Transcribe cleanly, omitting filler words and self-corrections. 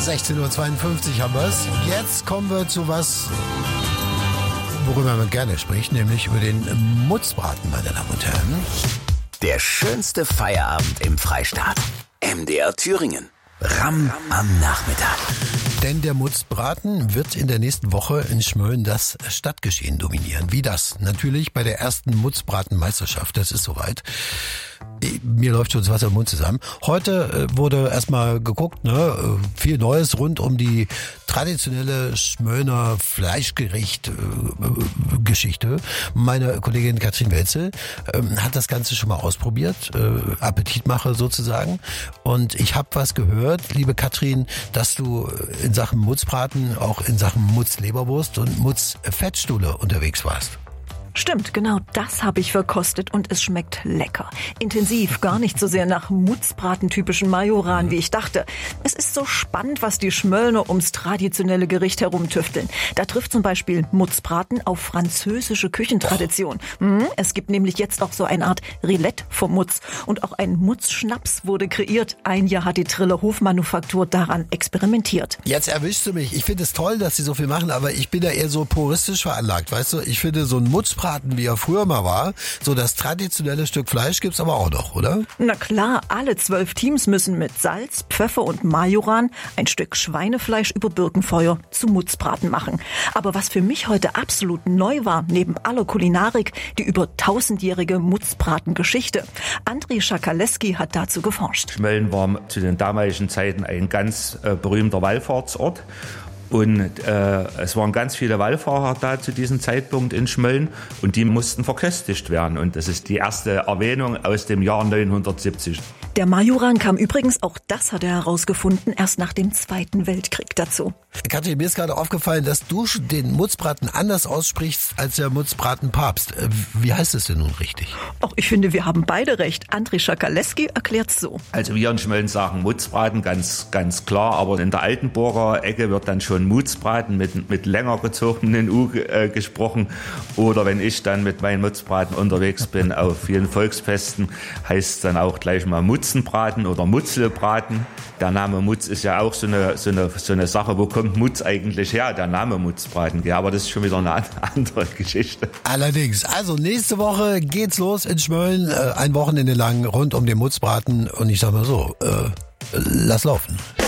16.52 Uhr haben wir es. Jetzt kommen wir zu was, worüber man gerne spricht, nämlich über den Mutzbraten, meine Damen und Herren. Der schönste Feierabend im Freistaat. MDR Thüringen. Ramm am Nachmittag. Denn der Mutzbraten wird in der nächsten Woche in Schmölln das Stadtgeschehen dominieren. Wie das? Natürlich bei der ersten Mutzbratenmeisterschaft. Das ist soweit. Mir läuft schon das Wasser im Mund zusammen. Heute wurde erstmal geguckt, viel Neues rund um die traditionelle Schmöllner Fleischgericht-Geschichte. Meine Kollegin Katrin Welzel hat das Ganze schon mal ausprobiert, Appetitmacher sozusagen. Und ich habe was gehört, liebe Katrin, dass du in Sachen Mutzbraten, auch in Sachen Mutzleberwurst und Mutzfettstulle unterwegs warst. Stimmt, genau das habe ich verkostet und es schmeckt lecker. Intensiv, gar nicht so sehr nach Mutzbraten-typischen Majoran, wie ich dachte. Es ist so spannend, was die Schmöllner ums traditionelle Gericht herumtüfteln. Da trifft zum Beispiel Mutzbraten auf französische Küchentradition. Es gibt nämlich jetzt auch so eine Art Rillette vom Mutz. Und auch ein Mutzschnaps wurde kreiert. Ein Jahr hat die Triller Hofmanufaktur daran experimentiert. Jetzt erwischst du mich. Ich finde es toll, dass sie so viel machen, aber ich bin da eher so puristisch veranlagt, weißt du? Ich finde so ein Mutzbraten, wie er früher mal war, so das traditionelle Stück Fleisch gibt's aber auch noch, oder? Na klar, alle 12 Teams müssen mit Salz, Pfeffer und Majoran ein Stück Schweinefleisch über Birkenfeuer zu Mutzbraten machen. Aber was für mich heute absolut neu war, neben aller Kulinarik, die über 1000-jährige Mutzbratengeschichte. André Schakaleski hat dazu geforscht. Schmölln war zu den damaligen Zeiten ein ganz berühmter Wallfahrtsort. Und es waren ganz viele Wallfahrer da zu diesem Zeitpunkt in Schmölln und die mussten verköstigt werden. Und das ist die erste Erwähnung aus dem Jahr 970. Der Majoran kam übrigens, auch das hat er herausgefunden, erst nach dem Zweiten Weltkrieg dazu. Katrin, mir ist gerade aufgefallen, dass du den Mutzbraten anders aussprichst als der Mutzbratenpapst. Wie heißt es denn nun richtig? Ach, ich finde, wir haben beide recht. André Schakaleski erklärt's so. Also wir in Schmölln sagen Mutzbraten, ganz klar, aber in der Altenburger Ecke wird dann schon Mutzbraten mit länger gezogenen U gesprochen. Oder wenn ich dann mit meinen Mutzbraten unterwegs bin auf vielen Volksfesten, heißt es dann auch gleich mal Mutzenbraten oder Mutzelbraten. Der Name Mutz ist ja auch so eine Sache, wo kommt Mutz eigentlich her, der Name Mutzbraten. Ja, aber das ist schon wieder eine andere Geschichte. Allerdings, also nächste Woche geht's los in Schmölln, ein Wochenende lang rund um den Mutzbraten und ich sag mal so, lass laufen.